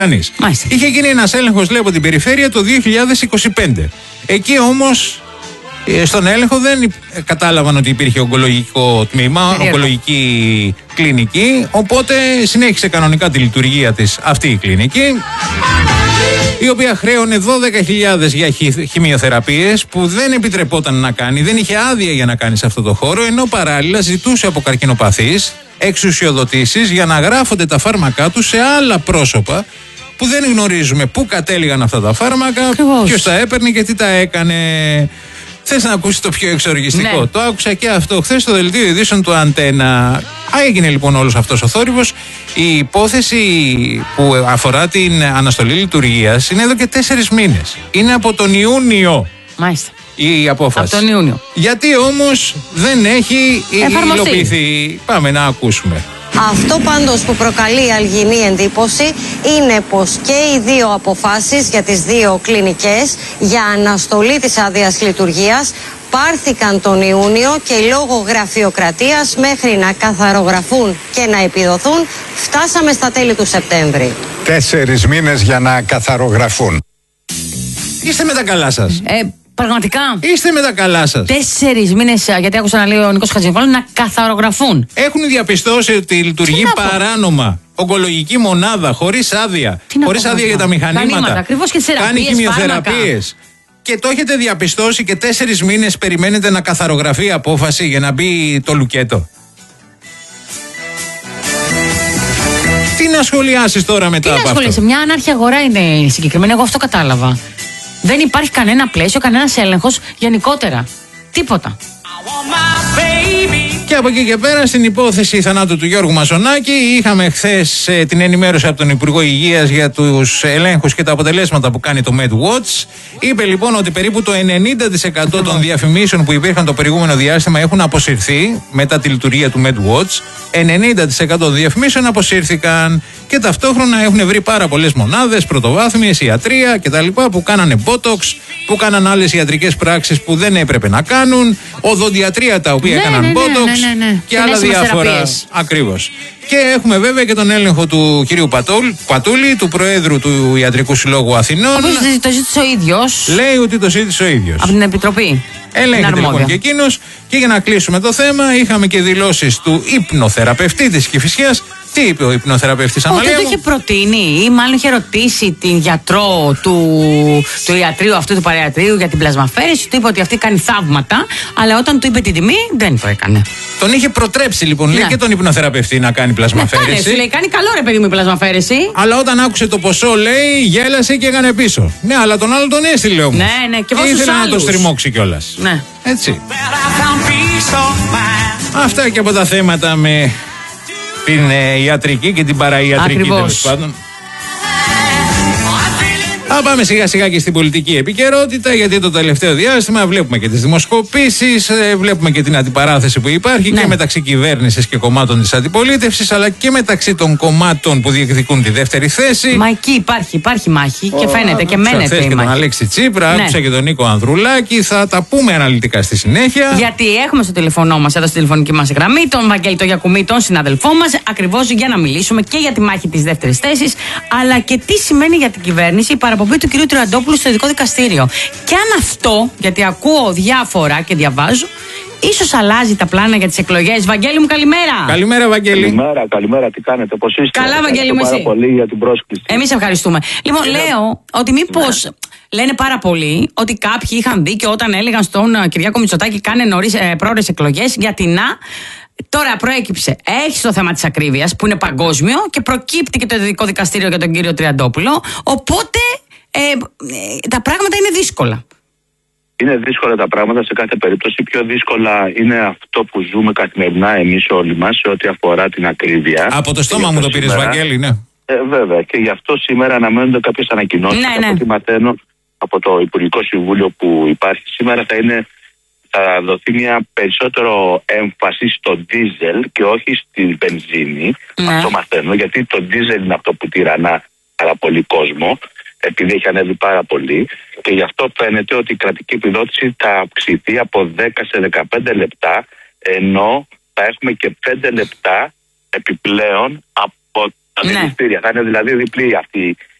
Κανείς. Είχε γίνει ένας έλεγχος, λέει, από την περιφέρεια το 2025. Εκεί όμως στον έλεγχο δεν κατάλαβαν ότι υπήρχε ογκολογικό τμήμα, ογκολογική κλινική, οπότε συνέχισε κανονικά τη λειτουργία της αυτή η κλινική, η οποία χρέωνε 12.000 για χημειοθεραπείες που δεν επιτρεπόταν να κάνει, δεν είχε άδεια για να κάνει σε αυτό το χώρο, ενώ παράλληλα ζητούσε από καρκινοπαθείς εξουσιοδοτήσεις για να γράφονται τα φάρμακά τους σε άλλα πρόσωπα που δεν γνωρίζουμε πού κατέληγαν αυτά τα φάρμακα, ποιος τα έπαιρνε και τι τα έκανε. Θες να ακούσεις το πιο εξοργιστικό? Ναι. Το άκουσα και αυτό χθες στο δελτίο ειδήσεων του Αντένα. Έγινε λοιπόν όλος αυτός ο θόρυβος. Η υπόθεση που αφορά την αναστολή λειτουργίας είναι εδώ και 4 μήνες. Είναι από τον Ιούνιο. Μάλιστα. Η απόφαση. Από τον Ιούνιο. Γιατί όμως δεν έχει υλοποιηθεί? Πάμε να ακούσουμε. Αυτό πάντως που προκαλεί αλγινή εντύπωση είναι πως και οι δύο αποφάσεις για τις δύο κλινικές για αναστολή της άδειας λειτουργίας πάρθηκαν τον Ιούνιο και λόγω γραφειοκρατίας μέχρι να καθαρογραφούν και να επιδοθούν φτάσαμε στα τέλη του Σεπτέμβρη. 4 μήνες για να καθαρογραφούν. Είστε με τα καλά σας? Πραγματικά. Είστε με τα καλά σας? 4 μήνες, γιατί άκουσα να λέει ο Νίκος Χατζηνικόλου, να καθαρογραφούν. Έχουν διαπιστώσει ότι λειτουργεί παράνομα ογκολογική μονάδα, χωρίς άδεια. Χωρίς άδεια για τα μηχανήματα. Ακριβώς, και τις θεραπείες, κάνει χημειοθεραπείες. Και το έχετε διαπιστώσει και 4 μήνες περιμένετε να καθαρογραφεί η απόφαση για να μπει το λουκέτο. Τι να σχολιάσεις τώρα μετά από αυτό? Μια ανάρχια αγορά είναι συγκεκριμένη, εγώ αυτό κατάλαβα. Δεν υπάρχει κανένα πλαίσιο, κανένας έλεγχος γενικότερα. Τίποτα. Και από εκεί και πέρα, στην υπόθεση θανάτου του Γιώργου Μαζονάκη, είχαμε χθες την ενημέρωση από τον Υπουργό Υγείας για τους ελέγχους και τα αποτελέσματα που κάνει το MedWatch. Είπε λοιπόν ότι περίπου το 90% των διαφημίσεων που υπήρχαν το προηγούμενο διάστημα έχουν αποσυρθεί μετά τη λειτουργία του MedWatch. 90% των διαφημίσεων αποσύρθηκαν και ταυτόχρονα έχουν βρει πάρα πολλές μονάδες, πρωτοβάθμιες, ιατρία κτλ. Που κάνανε botox, που κάνανε άλλες ιατρικές πράξεις που δεν έπρεπε να κάνουν, οδοντιατρία τα οποία έκαναν botox και άλλα διάφορα. Ακριβώς. Και έχουμε βέβαια και τον έλεγχο του κυρίου Πατούλη, του Προέδρου του Ιατρικού Συλλόγου Αθηνών. Όπως το ζήτησε ο ίδιος. Λέει ότι το ζήτησε ο ίδιος. Από την Επιτροπή. Ελέγχεται λοιπόν και εκείνος. Και για να κλείσουμε το θέμα, είχαμε και δηλώσεις του υπνοθεραπευτή της Κηφισιάς. Τι είπε ο υπνοθεραπευτής, Αμαλία μου? Ότι το είχε προτείνει ή μάλλον είχε ρωτήσει την γιατρό του ιατρίου αυτού, του παραιατρίου, για την πλασμαφέρηση. Του είπε ότι αυτή κάνει θαύματα, αλλά όταν του είπε την τιμή δεν το έκανε. Τον είχε προτρέψει λοιπόν, λέει, και τον υπνοθεραπευτή να κάνει πλασμαφέρηση. Σου λέει, κάνει καλό ρε παιδί μου η πλασμαφέρηση. Αλλά όταν άκουσε το ποσό, λέει, γέλασε και έκανε πίσω. Ναι, αλλά τον άλλο τον έστειλε όμως. Ναι, και ήθελε να το στριμώξει κιόλας. Ναι. Έτσι. Αυτά και από τα θέματα με την ιατρική και την παραϊατρική, τέλος πάντων. Θα πάμε σιγά σιγά και στην πολιτική επικαιρότητα, γιατί το τελευταίο διάστημα βλέπουμε και τις δημοσκοπήσεις, βλέπουμε και την αντιπαράθεση που υπάρχει και μεταξύ κυβέρνησης και κομμάτων της αντιπολίτευσης, αλλά και μεταξύ των κομμάτων που διεκδικούν τη δεύτερη θέση. Μα εκεί υπάρχει μάχη και φαίνεται και μένεται η μάχη. Και τον Αλέξη Τσίπρα, άκουσα και τον Νίκο Ανδρουλάκη, θα τα πούμε αναλυτικά στη συνέχεια. Γιατί έχουμε στο τηλεφωνό μας, εδώ στη τηλεφωνική μας γραμμή, τον Βαγγέλη τον Γιακουμί, τον συναδελφό μας, ακριβώς για να μιλήσουμε και για τη μάχη της δεύτερης θέσης, αλλά και τι σημαίνει για την κυβέρνηση η παραπομπή του κ. Τριαντόπουλου στο ειδικό δικαστήριο. Και αν αυτό, γιατί ακούω διάφορα και διαβάζω, ίσως αλλάζει τα πλάνα για τις εκλογές. Βαγγέλη μου, καλημέρα. Καλημέρα, Βαγγέλη. Καλημέρα, τι κάνετε, πώς είστε? Καλά, Βαγγέλη μου, εσύ? Πάρα πολύ για την πρόσκληση. Εμείς ευχαριστούμε. Λοιπόν, λέω ότι μήπως λένε πάρα πολύ ότι κάποιοι είχαν δίκιο όταν έλεγαν στον Κυριάκο Μητσοτάκη κάνε νωρίς πρόορες εκλογές, γιατί τώρα προέκυψε. Έχει το θέμα της ακρίβειας που είναι παγκόσμιο και προκύπτει και το ειδικό δικαστήριο για τον κύριο Τριαντόπουλο. Οπότε τα πράγματα είναι δύσκολα. Είναι δύσκολα τα πράγματα σε κάθε περίπτωση. Πιο δύσκολα είναι αυτό που ζούμε καθημερινά εμείς όλοι μας σε ό,τι αφορά την ακρίβεια. Από το στόμα μου το πήρες, Βαγγέλη, ναι. Βέβαια. Και γι' αυτό σήμερα αναμένονται κάποιες ανακοινώσεις. Από ό,τι μαθαίνω από το Υπουργικό Συμβούλιο που υπάρχει σήμερα θα δοθεί μια περισσότερο έμφαση στο ντίζελ και όχι στη βενζίνη. Αυτό μαθαίνω, γιατί το ντίζελ είναι αυτό που τυραννά πάρα πολύ κόσμο, επειδή έχει ανέβει πάρα πολύ, και γι' αυτό φαίνεται ότι η κρατική επιδότηση θα αυξηθεί από 10 σε 15 λεπτά, ενώ θα έχουμε και 5 λεπτά επιπλέον από τα δηληστήρια. Θα είναι δηλαδή διπλή αυτή